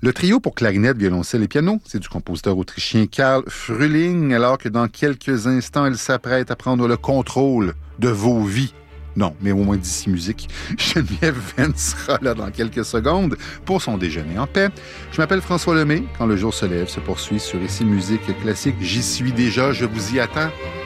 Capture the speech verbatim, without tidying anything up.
Le trio pour clarinette, violoncelle et piano, c'est du compositeur autrichien Karl Frühling, alors que dans quelques instants, elle s'apprête à prendre le contrôle de vos vies. Non, mais au moins d'ici musique. Geneviève Venn sera là dans quelques secondes pour son déjeuner en paix. Je m'appelle François Lemay. Quand le jour se lève, se poursuit sur Ici Musique Classique. J'y suis déjà, je vous y attends.